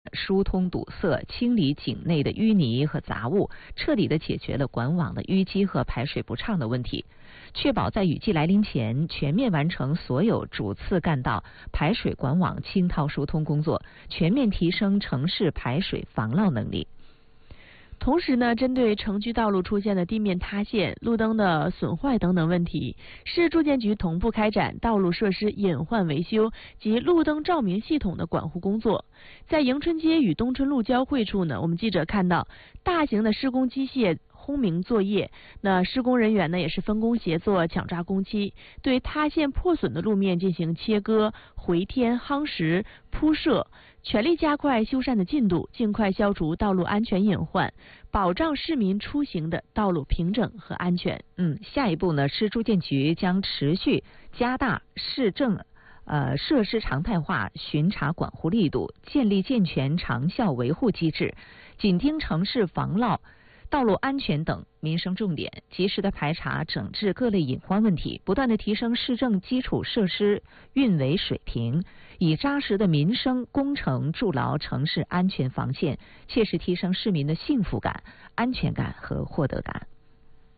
疏通堵塞，清理井内的淤泥和杂物，彻底地解决了管网的淤积和排水不畅的问题，确保在雨季来临前全面完成所有主次干道排水管网清掏疏通工作，全面提升城市排水防涝能力。 同时呢，针对城区道路出现的地面塌陷、路灯的损坏等等问题，市住建局同步开展道路设施隐患维修及路灯照明系统的管护工作。在迎春街与东春路交汇处呢，我们记者看到大型的施工机械轰鸣作业，那施工人员呢也是分工协作，抢抓工期，对塌陷破损的路面进行切割、回填、夯实、铺设，全力加快修缮的进度，尽快消除道路安全隐患，保障市民出行的道路平整和安全。 下一步呢，市住建局将持续加大市政设施常态化巡查管护力度，建立健全长效维护机制，紧盯城市防涝、道路安全等民生重点，及时的排查整治各类隐患问题，不断的提升市政基础设施运维水平，以扎实的民生工程筑牢城市安全防线，切实提升市民的幸福感、安全感和获得感。